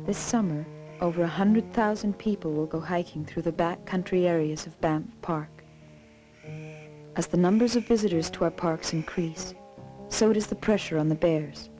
This summer, over 100,000 people will go hiking through the backcountry areas of Banff Park. As the numbers of visitors to our parks increase, so does the pressure on the bears.